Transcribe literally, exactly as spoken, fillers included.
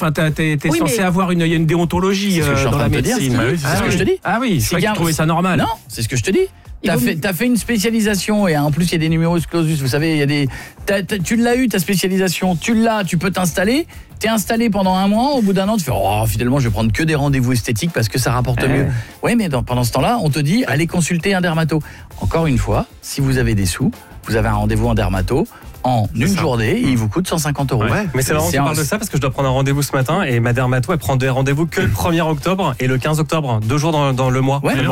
Enfin, t'es, t'es Oui, censé mais... avoir une, il y a une déontologie C'est ce que je suis euh, en dans train la de te dire. médecine. Bah oui, c'est ah, ce que oui. je te dis. Ah oui, c'est, C'est vrai que qu'un- tu trouvais ça normal. Non, c'est ce que je te dis. T'as Il fait, vaut- t'as fait une spécialisation et en plus il y a des numerus clausus, vous savez, il y a des t'as, t'as, tu l'as eu ta spécialisation, tu l'as, tu peux t'installer, t'es installé pendant un mois, au bout d'un an tu fais oh finalement je vais prendre que des rendez-vous esthétiques parce que ça rapporte Eh. mieux. Ouais, mais dans, pendant ce temps-là, on te dit allez consulter un dermato. Encore une fois, si vous avez des sous, vous avez un rendez-vous en dermato en une ça. journée, et il vous coûte cent cinquante euros. Ouais. Mais c'est marrant que tu un- parles de ça parce que je dois prendre un rendez-vous ce matin et ma dermato elle prend des rendez-vous que le premier octobre et le quinze octobre, deux jours dans, dans le mois. Ouais.